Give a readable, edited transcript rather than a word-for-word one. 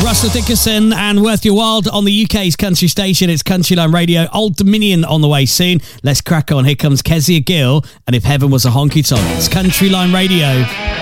Russell Dickerson and Worth Your While on the UK's country station. It's Countryline Radio. Old Dominion on the way soon. Let's crack on. Here comes Kezia Gill and If Heaven Was a Honky Tonk. It's Countryline Radio.